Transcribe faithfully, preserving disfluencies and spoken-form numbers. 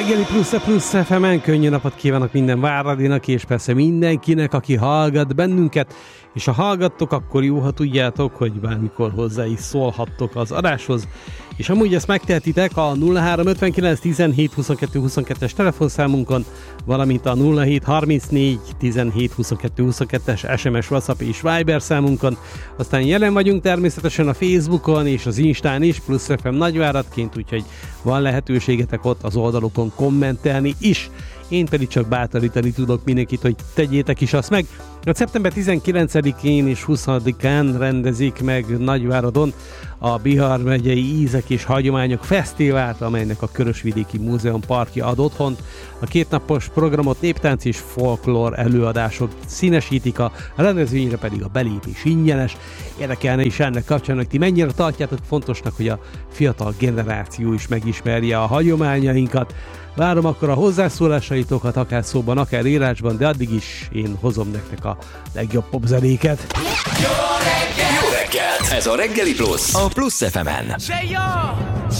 Reggeli plusz a plusz ef emen, könnyű napot kívánok minden Váradinak, és persze mindenkinek, aki hallgat bennünket, és ha hallgattok, akkor jó, ha tudjátok, hogy bármikor hozzá is szólhattok az adáshoz, és amúgy ezt megtehetitek a nulla három ötvenkilenc tizenhét huszonkettő huszonkettes telefonszámunkon, valamint a nulla hét harmincnégy tizenhét huszonkettő huszonkettes es em es, WhatsApp és Viber számunkon. Aztán jelen vagyunk természetesen a Facebookon és az Instán is, plusz ef em Nagyváradként, úgyhogy van lehetőségetek ott az oldalokon kommentelni is. Én pedig csak bátorítani tudok mindenkit, hogy tegyétek is azt meg. A szeptember tizenkilencedikén és huszadikán rendezik meg Nagyváradon a Bihar megyei Ízek és Hagyományok Fesztivált, amelynek a Körösvidéki Múzeum parkja ad otthont. A kétnapos programot néptánc és folklór előadások színesítik, a rendezvényre pedig a belépés ingyenes. Érdekelne is ennek kapcsán, hogy ti mennyire tartjátok fontosnak, hogy a fiatal generáció is megismerje a hagyományainkat. Várom akkor a hozzászólásaitokat, akár szóban, akár írásban, de addig is én hozom nektek a legjobb popzenéket. Jó reggelt! Jó reggelt! Ez a Reggeli Plusz, a Plusz ef emen.